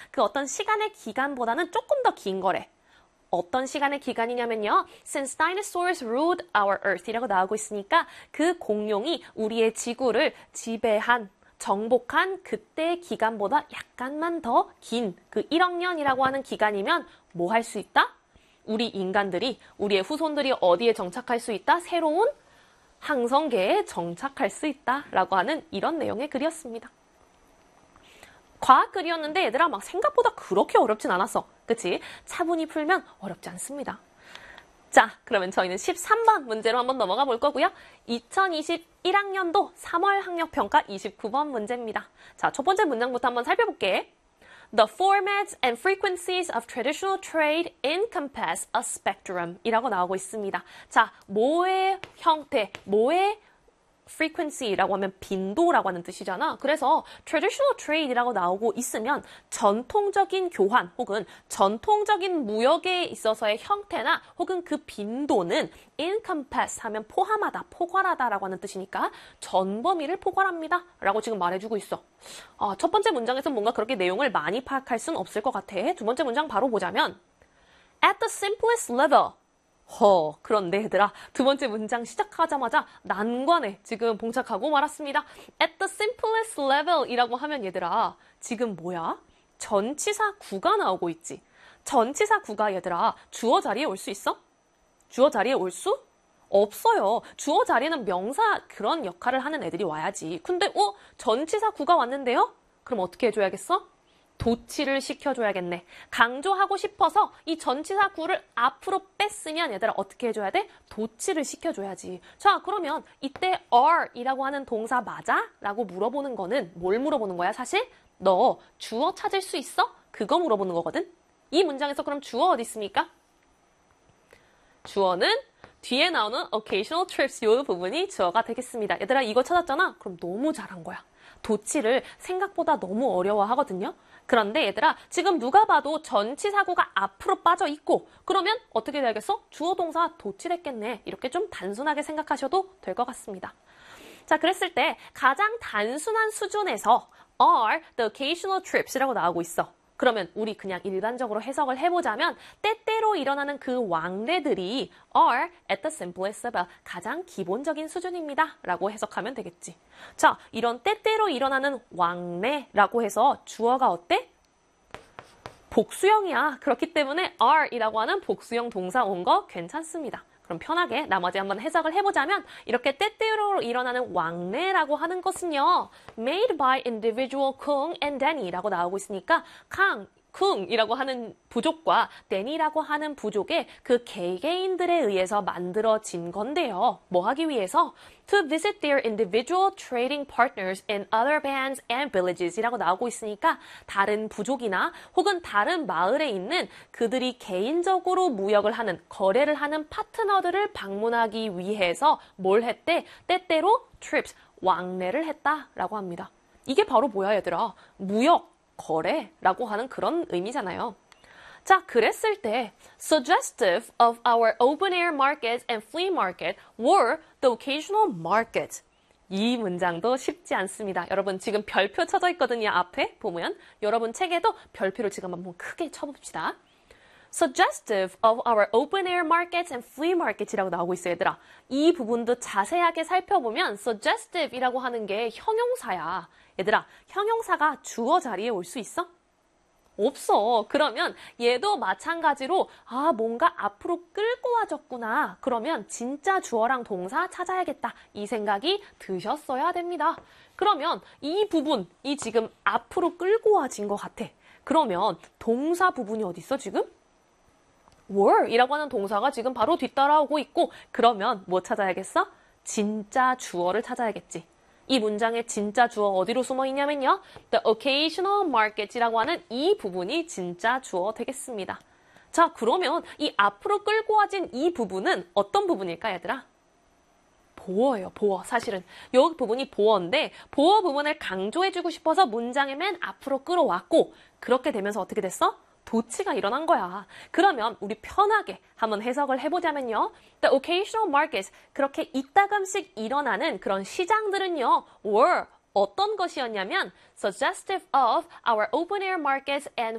그 어떤 시간의 기간보다는 조금 더 긴 거래. 어떤 시간의 기간이냐면요. Since dinosaurs ruled our earth이라고 나오고 있으니까 그 공룡이 우리의 지구를 지배한, 정복한 그때의 기간보다 약간만 더 긴 그 1억 년이라고 하는 기간이면 뭐 할 수 있다? 우리 인간들이, 우리의 후손들이 어디에 정착할 수 있다? 새로운 항성계에 정착할 수 있다라고 하는 이런 내용의 글이었습니다. 과학 글이었는데 얘들아 막 생각보다 그렇게 어렵진 않았어. 그치? 차분히 풀면 어렵지 않습니다. 자, 그러면 저희는 13번 문제로 한번 넘어가 볼 거고요. 2021학년도 3월 학력평가 29번 문제입니다. 자, 첫 번째 문장부터 한번 살펴볼게. The formats and frequencies of traditional trade encompass a spectrum 이라고 나오고 있습니다. 자, 뭐의 형태, 뭐의 frequency라고 하면 빈도라고 하는 뜻이잖아. 그래서 traditional trade이라고 나오고 있으면 전통적인 교환 혹은 전통적인 무역에 있어서의 형태나 혹은 그 빈도는 encompass 하면 포함하다, 포괄하다라고 하는 뜻이니까 전 범위를 포괄합니다. 라고 지금 말해주고 있어. 첫 번째 문장에서 뭔가 그렇게 내용을 많이 파악할 수는 없을 것 같아. 두 번째 문장 바로 보자면 at the simplest level 그런데 얘들아 두 번째 문장 시작하자마자 난관에 지금 봉착하고 말았습니다. At the simplest level 이라고 하면 얘들아 지금 뭐야? 전치사 구가 나오고 있지. 전치사 구가 얘들아 주어 자리에 올 수 있어? 주어 자리에 올 수? 없어요. 주어 자리에는 명사 그런 역할을 하는 애들이 와야지. 근데 전치사 구가 왔는데요? 그럼 어떻게 해줘야겠어? 도치를 시켜줘야겠네. 강조하고 싶어서 이 전치사 구를 앞으로 뺐으면 얘들아 어떻게 해줘야 돼? 도치를 시켜줘야지. 자, 그러면 이때 are이라고 하는 동사 맞아? 라고 물어보는 거는 뭘 물어보는 거야? 사실 너 주어 찾을 수 있어? 그거 물어보는 거거든. 이 문장에서 그럼 주어 어디 있습니까? 주어는 뒤에 나오는 occasional trips 이 부분이 주어가 되겠습니다. 얘들아 이거 찾았잖아? 그럼 너무 잘한 거야. 도치를 생각보다 너무 어려워하거든요. 그런데 얘들아 지금 누가 봐도 전치사구가 앞으로 빠져 있고 그러면 어떻게 돼야겠어? 주어 동사 도치됐겠네. 이렇게 좀 단순하게 생각하셔도 될 것 같습니다. 자, 그랬을 때 가장 단순한 수준에서 are the occasional trips이라고 나오고 있어. 그러면 우리 그냥 일반적으로 해석을 해보자면 때때로 일어나는 그 왕래들이 are at the simplest level, 가장 기본적인 수준입니다. 라고 해석하면 되겠지. 자, 이런 때때로 일어나는 왕래라고 해서 주어가 어때? 복수형이야. 그렇기 때문에 are이라고 하는 복수형 동사 온 거 괜찮습니다. 그럼 편하게 나머지 한번 해석을 해보자면 이렇게 때때로 일어나는 왕래라고 하는 것은요. made by individual Kung and Danny라고 나오고 있으니까 쿵이라고 하는 부족과 데니라고 하는 부족의 그 개개인들에 의해서 만들어진 건데요. 뭐 하기 위해서? To visit their individual trading partners in other bands and villages 이라고 나오고 있으니까 다른 부족이나 혹은 다른 마을에 있는 그들이 개인적으로 무역을 하는, 거래를 하는 파트너들을 방문하기 위해서 뭘 했대? 때때로 trips, 왕래를 했다라고 합니다. 이게 바로 뭐야 얘들아? 무역. 거래라고 하는 그런 의미잖아요. 자, 그랬을 때 suggestive of our open-air markets and flea market were the occasional market. 이 문장도 쉽지 않습니다. 여러분 지금 별표 쳐져 있거든요. 앞에 보면 여러분 책에도 별표를 지금 한번 크게 쳐봅시다. Suggestive of our open-air markets and flea market이라고 나오고 있어요, 얘들아. 이 부분도 자세하게 살펴보면 suggestive이라고 하는 게 형용사야. 얘들아, 형용사가 주어 자리에 올 수 있어? 없어. 그러면 얘도 마찬가지로 뭔가 앞으로 끌고 와졌구나. 그러면 진짜 주어랑 동사 찾아야겠다. 이 생각이 드셨어야 됩니다. 그러면 이 부분이 지금 앞으로 끌고 와진 것 같아. 그러면 동사 부분이 어디 있어 지금? were이라고 하는 동사가 지금 바로 뒤따라오고 있고 그러면 뭐 찾아야겠어? 진짜 주어를 찾아야겠지. 이 문장의 진짜 주어 어디로 숨어 있냐면요. The occasional market이라고 하는 이 부분이 진짜 주어 되겠습니다. 자, 그러면 이 앞으로 끌고 와진 이 부분은 어떤 부분일까, 얘들아? 보어예요, 보어. 사실은 이 부분이 보어인데 보어 부분을 강조해주고 싶어서 문장의 맨 앞으로 끌어왔고 그렇게 되면서 어떻게 됐어? 도치가 일어난 거야. 그러면 우리 편하게 한번 해석을 해보자면요. The occasional markets, 그렇게 이따금씩 일어나는 그런 시장들은요. were 어떤 것이었냐면 suggestive of our open-air markets and